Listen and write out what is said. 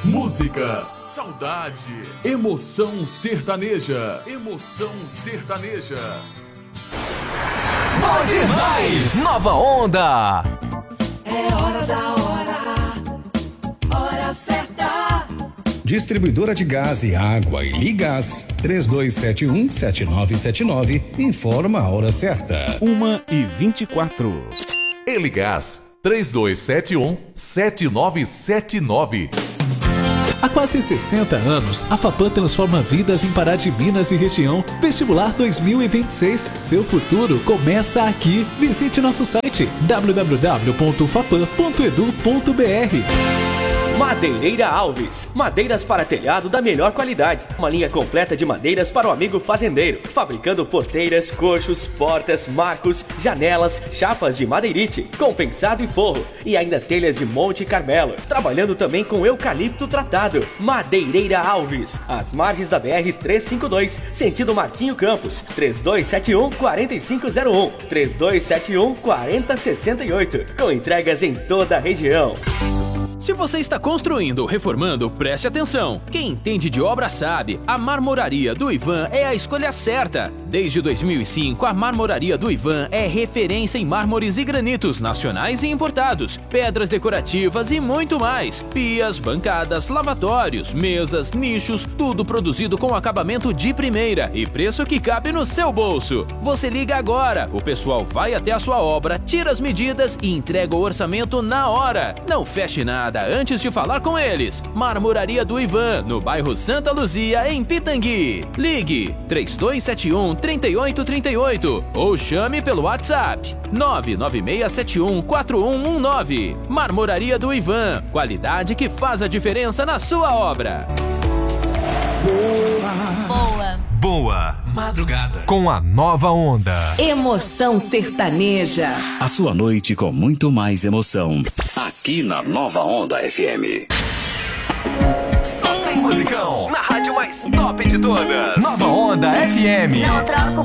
Música, saudade, emoção sertaneja. Emoção sertaneja. Bom demais! Nova Onda! É hora da hora certa. Distribuidora de gás e água e Ligás 3271-7979 informa a hora certa. 1h24. Eligás 3271-7979. Há quase 60 anos, a FAPAM transforma vidas em Pará de Minas e região. Vestibular 2026. Seu futuro começa aqui. Visite nosso site www.fapam.edu.br. Madeireira Alves, madeiras para telhado da melhor qualidade. Uma linha completa de madeiras para o amigo fazendeiro. Fabricando porteiras, coxos, portas, marcos, janelas, chapas de madeirite, compensado e forro. E ainda telhas de Monte Carmelo. Trabalhando também com eucalipto tratado. Madeireira Alves, às margens da BR-352, sentido Martinho Campos. 3271-4501, 3271-4068. Com entregas em toda a região. Se você está construindo ou reformando, preste atenção. Quem entende de obra sabe, a Marmoraria do Ivan é a escolha certa. Desde 2005, a Marmoraria do Ivan é referência em mármores e granitos nacionais e importados, pedras decorativas e muito mais. Pias, bancadas, lavatórios, mesas, nichos, tudo produzido com acabamento de primeira e preço que cabe no seu bolso. Você liga agora, o pessoal vai até a sua obra, tira as medidas e entrega o orçamento na hora. Não feche nada antes de falar com eles. Marmoraria do Ivan, no bairro Santa Luzia, em Pitangui. Ligue 3271-3838 ou chame pelo WhatsApp 99671-4119. Marmoraria do Ivan, qualidade que faz a diferença na sua obra. Boa madrugada com a Nova Onda. Emoção sertaneja. A sua noite com muito mais emoção. Aqui na Nova Onda FM. Só tem musicão na rádio mais top de todas. Nova Onda FM. Não troco